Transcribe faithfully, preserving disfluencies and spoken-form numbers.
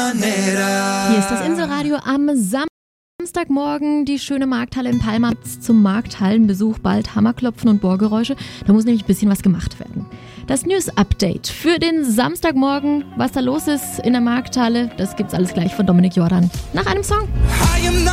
Hier ist das Inselradio am Samstagmorgen. Die schöne Markthalle in Palma zum Markthallenbesuch. Bald Hammerklopfen und Bohrgeräusche. Da muss nämlich ein bisschen was gemacht werden. Das News-Update für den Samstagmorgen. Was da los ist in der Markthalle, das gibt's alles gleich von Dominik Jordan. Nach einem Song.